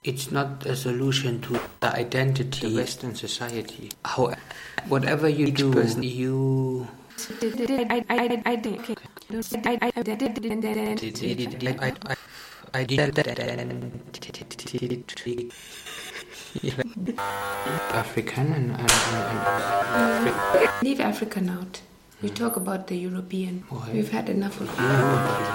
it's not a solution to the identity, the Western society. How, whatever you do, you... African and leave African out. We talk about the European. Why? We've had enough of